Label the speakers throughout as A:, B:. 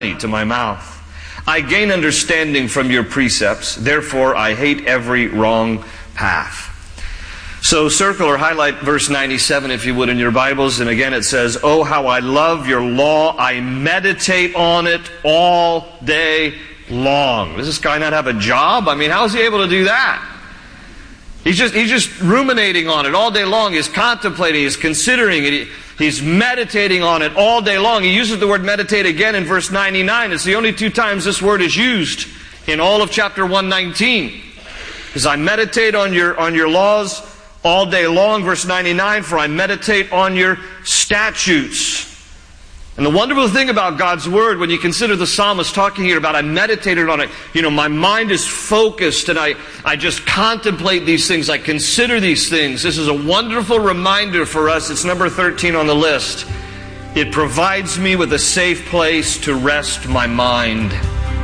A: to my mouth. I gain understanding from your precepts. Therefore, I hate every wrong path. So circle or highlight verse 97, if you would, in your Bibles. And again, it says, "Oh, how I love your law. I meditate on it all day long." Does this guy not have a job? I mean, how is he able to do that? He's just ruminating on it all day long. He's contemplating, he's considering it. He's meditating on it all day long. He uses the word meditate again in verse 99. It's the only 2 times this word is used in all of chapter 119. Because I meditate on your laws all day long, verse 99, for I meditate on your statutes. And the wonderful thing about God's Word, when you consider the psalmist talking here about I meditated on it, my mind is focused and I just contemplate these things, I consider these things. This is a wonderful reminder for us. It's number 13 on the list. It provides me with a safe place to rest my mind.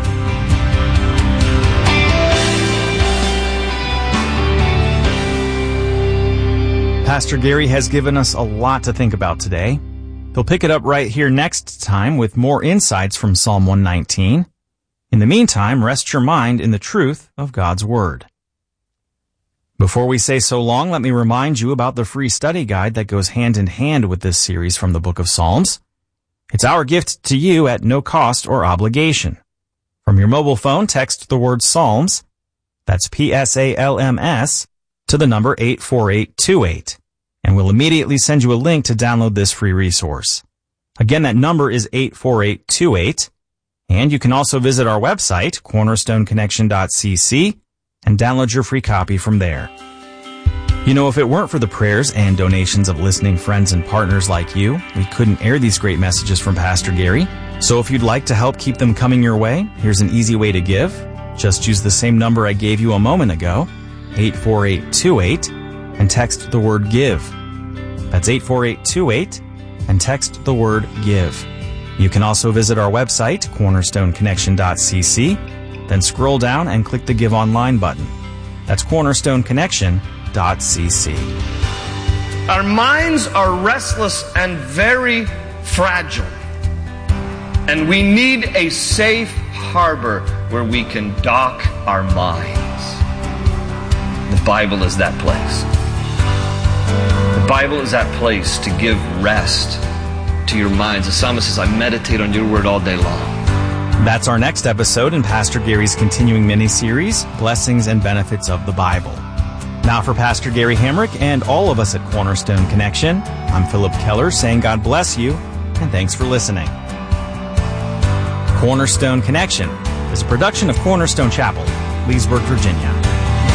B: Pastor Gary has given us a lot to think about today. He'll pick it up right here next time with more insights from Psalm 119. In the meantime, rest your mind in the truth of God's Word. Before we say so long, let me remind you about the free study guide that goes hand in hand with this series from the book of Psalms. It's our gift to you at no cost or obligation. From your mobile phone, text the word Psalms, that's PSALMS, to the number 84828. And we'll immediately send you a link to download this free resource. Again, that number is 84828. And you can also visit our website, cornerstoneconnection.cc, and download your free copy from there. If it weren't for the prayers and donations of listening friends and partners like you, we couldn't air these great messages from Pastor Gary. So if you'd like to help keep them coming your way, here's an easy way to give. Just use the same number I gave you a moment ago, 84828, and text the word GIVE. That's 84828, and text the word GIVE. You can also visit our website, cornerstoneconnection.cc, then scroll down and click the Give Online button. That's cornerstoneconnection.cc.
A: Our minds are restless and very fragile, and we need a safe harbor where we can dock our minds. The Bible is that place. The Bible is that place to give rest to your minds. The psalmist says, I meditate on your word all day long.
B: That's our next episode in Pastor Gary's continuing mini-series, Blessings and Benefits of the Bible. Now for Pastor Gary Hamrick and all of us at Cornerstone Connection, I'm Philip Keller saying God bless you and thanks for listening. Cornerstone Connection is a production of Cornerstone Chapel, Leesburg, Virginia.